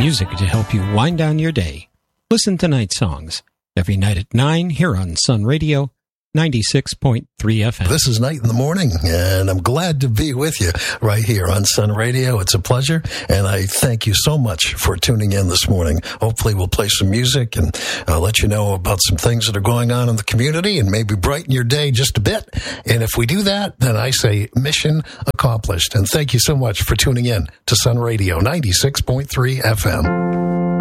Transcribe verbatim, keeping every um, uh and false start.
music to help you wind down your day. Listen to Night Songs every night at nine here on Sun Radio ninety-six point three F M. This is Night in the Morning, and I'm glad to be with you right here on Sun Radio. It's a pleasure, and I thank you so much for tuning in this morning. Hopefully we'll play some music and uh, let you know about some things that are going on in the community and maybe brighten your day just a bit. And if we do that, then I say mission accomplished. And thank you so much for tuning in to Sun Radio ninety-six point three F M.